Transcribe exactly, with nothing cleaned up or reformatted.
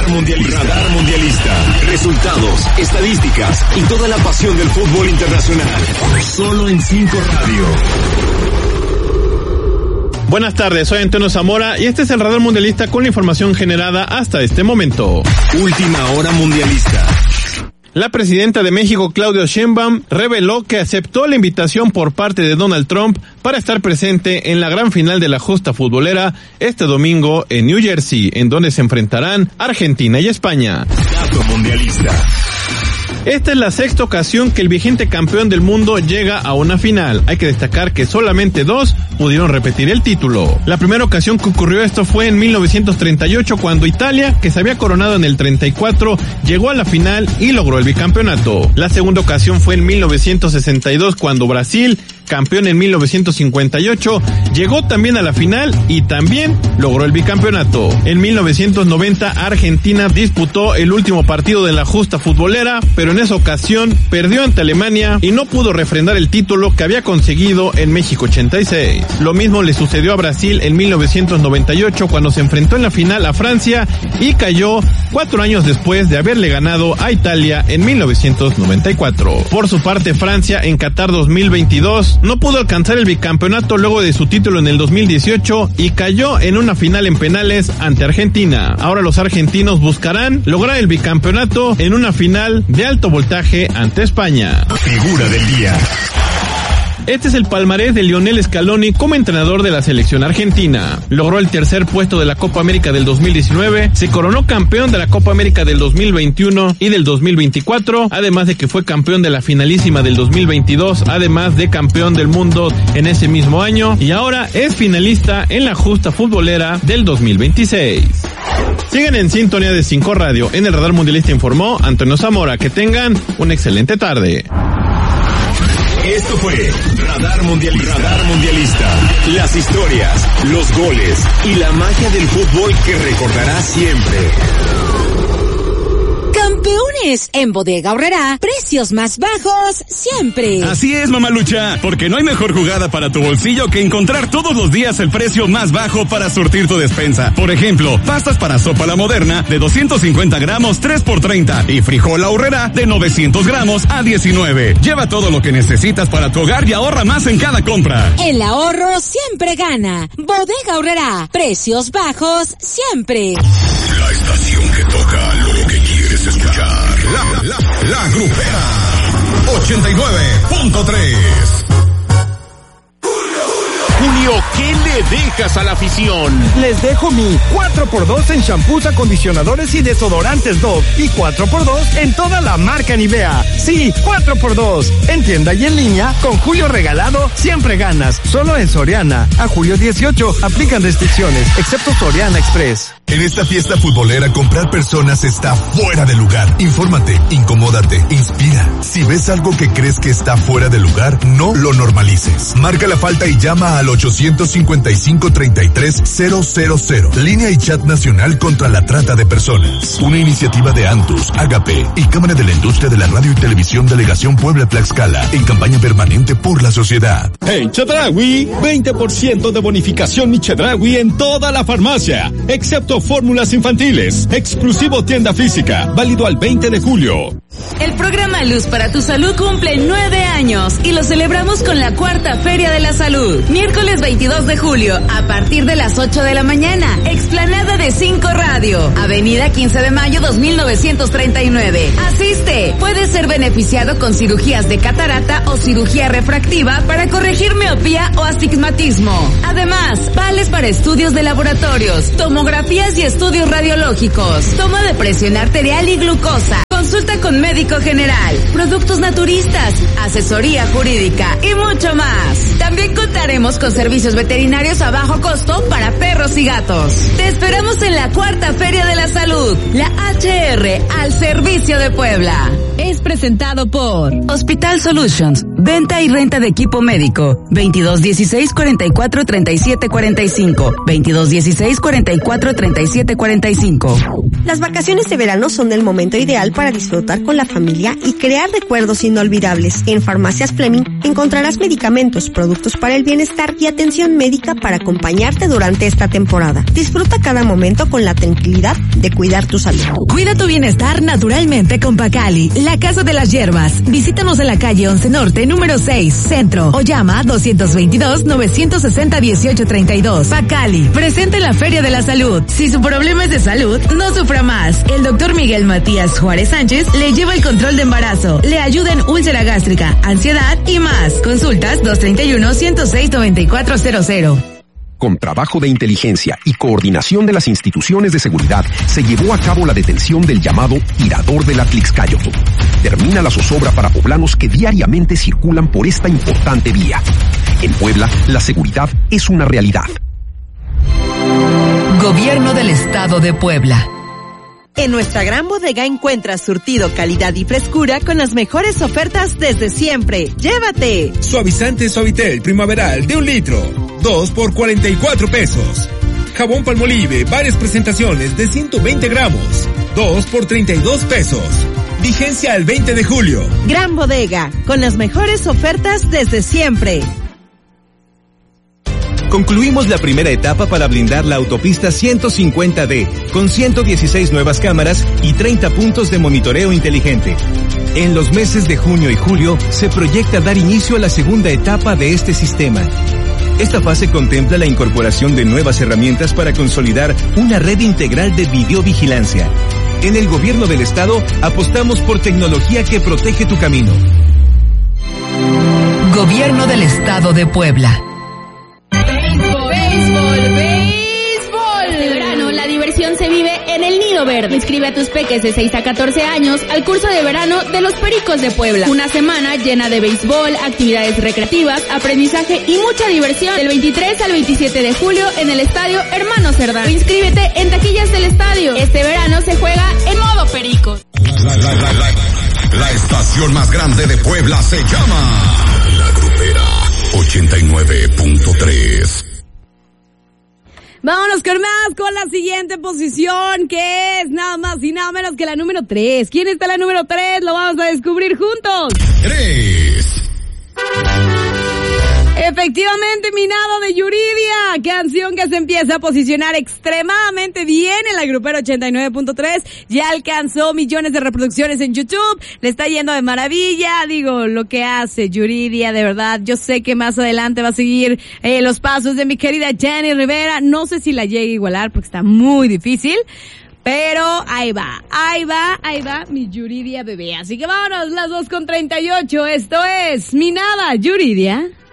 Mundialista. Radar Mundialista. Resultados, estadísticas y toda la pasión del fútbol internacional. Solo en Cinco Radio. Buenas tardes, soy Antonio Zamora y este es el Radar Mundialista con la información generada hasta este momento. Última hora mundialista. La presidenta de México, Claudia Sheinbaum, reveló que aceptó la invitación por parte de Donald Trump para estar presente en la gran final de la justa futbolera este domingo en New Jersey, en donde se enfrentarán Argentina y España. Dato mundialista. Esta es la sexta ocasión que el vigente campeón del mundo llega a una final. Hay que destacar que solamente dos pudieron repetir el título. La primera ocasión que ocurrió esto fue en mil novecientos treinta y ocho, cuando Italia, que se había coronado en el treinta y cuatro, llegó a la final y logró el bicampeonato. La segunda ocasión fue en mil novecientos sesenta y dos, cuando Brasil, campeón en mil novecientos cincuenta y ocho, llegó también a la final y también logró el bicampeonato. En mil novecientos noventa, Argentina disputó el último partido de la justa futbolera, pero en esa ocasión perdió ante Alemania y no pudo refrendar el título que había conseguido en México ochenta y seis. Lo mismo le sucedió a Brasil en mil novecientos noventa y ocho, cuando se enfrentó en la final a Francia y cayó cuatro años después de haberle ganado a Italia en mil novecientos noventa y cuatro. Por su parte, Francia en Qatar dos mil veintidós no pudo alcanzar el bicampeonato luego de su título en el dos mil dieciocho y cayó en una final en penales ante Argentina. Ahora los argentinos buscarán lograr el bicampeonato en una final de alto voltaje ante España. Figura del día. Este es el palmarés de Lionel Scaloni como entrenador de la selección argentina. Logró el tercer puesto de la Copa América del dos mil diecinueve, se coronó campeón de la Copa América del dos mil veintiuno y del dos mil veinticuatro, además de que fue campeón de la finalísima del dos mil veintidós, además de campeón del mundo en ese mismo año, y ahora es finalista en la justa futbolera del dos mil veintiséis. Sigan en sintonía de Cinco Radio. En el Radar Mundialista informó Antonio Zamora. Que tengan una excelente tarde. Esto fue Radar Mundialista. Radar Mundialista. Las historias, los goles y la magia del fútbol que recordarás siempre. Campeones, en Bodega Aurrerá, precios más bajos siempre. Así es, mamalucha, porque no hay mejor jugada para tu bolsillo que encontrar todos los días el precio más bajo para surtir tu despensa. Por ejemplo, pastas para sopa La Moderna de doscientos cincuenta gramos, tres por treinta, y frijol Aurrerá de novecientos gramos a diecinueve. Lleva todo lo que necesitas para tu hogar y ahorra más en cada compra. El ahorro siempre gana. Bodega Aurrerá, precios bajos siempre. La estación que toca lo que quieres escuchar. La, la, la Grupera ochenta y nueve punto tres. Julio, ¿qué le dejas a la afición? Les dejo mi cuatro por dos en shampoos, acondicionadores y desodorantes Dove y cuatro por dos en toda la marca Nivea. Sí, cuatro por dos. En tienda y en línea, con Julio regalado, siempre ganas. Solo en Soriana. A julio dieciocho, aplican restricciones, excepto Soriana Express. En esta fiesta futbolera, comprar personas está fuera de lugar. Infórmate, incomódate, inspira. Si ves algo que crees que está fuera de lugar, no lo normalices. Marca la falta y llama al ochocientos cincuenta y cinco, treinta y tres, cero cero cero. Línea y chat nacional contra la trata de personas. Una iniciativa de Antus, Agape y Cámara de la Industria de la Radio y Televisión Delegación Puebla-Tlaxcala, en campaña permanente por la sociedad. En Chedraui, veinte por ciento de bonificación Mi Chedraui en toda la farmacia, excepto fórmulas infantiles. Exclusivo tienda física, válido al veinte de julio. El programa Luz para tu Salud cumple nueve años y lo celebramos con la cuarta Feria de la Salud. Miércoles veintidós de julio, a partir de las ocho de la mañana, explanada de Cinco Radio, Avenida quince de mayo dos mil novecientos treinta y nueve. Asiste, puedes ser beneficiado con cirugías de catarata o cirugía refractiva para corregir miopía o astigmatismo. Además, vales para estudios de laboratorios, tomografías y estudios radiológicos, toma de presión arterial y glucosa. Consulta con médico general, productos naturistas, asesoría jurídica y mucho más. También contaremos con servicios veterinarios a bajo costo para perros y gatos. Te esperamos en la cuarta Feria de la Salud, la H R al servicio de Puebla. es presentado por Hospital Solutions, venta y renta de equipo médico, veintidós dieciséis cuarenta y cuatro treinta y siete cuarenta y cinco, veintidós dieciséis cuarenta y cuatro treinta y siete cuarenta y cinco. Las vacaciones de verano son el momento ideal para disfrutar con la familia y crear recuerdos inolvidables. En Farmacias Fleming encontrarás medicamentos, productos para el bienestar y atención médica para acompañarte durante esta temporada. Disfruta cada momento con la tranquilidad de cuidar tu salud. Cuida tu bienestar naturalmente con Pacali, la casa de las hierbas. Visítanos en la calle once Norte, número seis, Centro, o llama dos veintidós, novecientos sesenta, dieciocho treinta y dos. Pacali, presente en la Feria de la Salud. Si su problema es de salud, no sufra más. El doctor Miguel Matías Juárez Sánchez le lleva el control de embarazo, le ayuda en úlcera gástrica, ansiedad y más. Consultas dos treinta y uno, ciento seis, noventa y cuatro cero cero. Con trabajo de inteligencia y coordinación de las instituciones de seguridad, se llevó a cabo la detención del llamado tirador del Atlixcáyotl. Termina la zozobra para poblanos que diariamente circulan por esta importante vía. En Puebla, la seguridad es una realidad. Gobierno del Estado de Puebla. En nuestra gran bodega encuentras surtido, calidad y frescura con las mejores ofertas desde siempre. ¡Llévate! Suavizante Suavitel primaveral de un litro, dos por cuarenta y cuatro pesos. Jabón Palmolive, varias presentaciones de ciento veinte gramos, dos por treinta y dos pesos. Vigencia al veinte de julio. Gran bodega, con las mejores ofertas desde siempre. Concluimos la primera etapa para blindar la autopista ciento cincuenta D, con ciento dieciséis nuevas cámaras y treinta puntos de monitoreo inteligente. En los meses de junio y julio se proyecta dar inicio a la segunda etapa de este sistema. Esta fase contempla la incorporación de nuevas herramientas para consolidar una red integral de videovigilancia. En el Gobierno del Estado apostamos por tecnología que protege tu camino. Gobierno del Estado de Puebla. Béisbol, béisbol. Este verano la diversión se vive en el Nido Verde. Inscribe a tus peques de seis a catorce años al curso de verano de los Pericos de Puebla. Una semana llena de béisbol, actividades recreativas, aprendizaje y mucha diversión. Del veintitrés al veintisiete de julio en el Estadio Hermano Cerdán. Inscríbete en taquillas del estadio. Este verano se juega en modo Pericos. La, la, la, la, la estación más grande de Puebla se llama La Grupera ochenta y nueve punto tres. Vámonos con más, con la siguiente posición, que es nada más y nada menos que la número tres. ¿Quién está en la número tres? Lo vamos a descubrir juntos. tres. Efectivamente, Minado de Yuridia, canción que se empieza a posicionar extremadamente bien en la Grupera ochenta y nueve punto tres, ya alcanzó millones de reproducciones en YouTube, le está yendo de maravilla, digo, lo que hace Yuridia, de verdad, yo sé que más adelante va a seguir eh, los pasos de mi querida Jenny Rivera, no sé si la llegue a igualar porque está muy difícil, pero ahí va, ahí va, ahí va mi Yuridia bebé, así que vámonos, las dos con treinta y ocho, esto es Minada Yuridia.